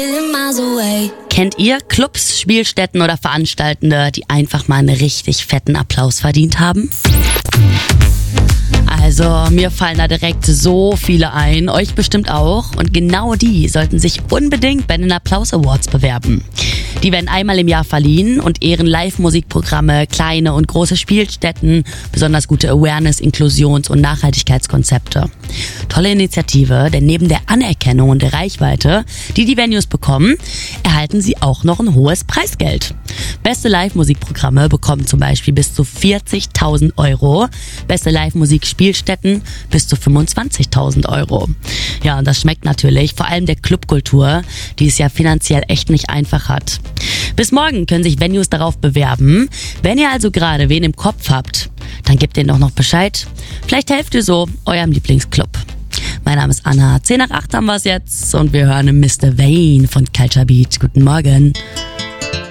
Kennt ihr Clubs, Spielstätten oder Veranstaltende, die einfach mal einen richtig fetten Applaus verdient haben? Also, mir fallen da direkt so viele ein, euch bestimmt auch. Und genau die sollten sich unbedingt bei den Applaus Awards bewerben. Die werden einmal im Jahr verliehen und ehren Live-Musikprogramme, kleine und große Spielstätten, besonders gute Awareness-, Inklusions- und Nachhaltigkeitskonzepte. Tolle Initiative, denn neben der Anerkennung und der Reichweite, die Venues bekommen, erhalten sie auch noch ein hohes Preisgeld. Beste Live-Musikprogramme bekommen zum Beispiel bis zu 40.000 Euro, beste Live-Musik-Spielstätten bis zu 25.000 Euro. Ja, und das schmeckt natürlich, vor allem der Clubkultur, die es ja finanziell echt nicht einfach hat. Bis morgen können sich Venues darauf bewerben. Wenn ihr also gerade wen im Kopf habt, dann gebt denen doch noch Bescheid. Vielleicht helft ihr so eurem Lieblingsclub. Mein Name ist Anna. 7:50 haben wir es jetzt und wir hören Mr. Vane von Culture Beat. Guten Morgen.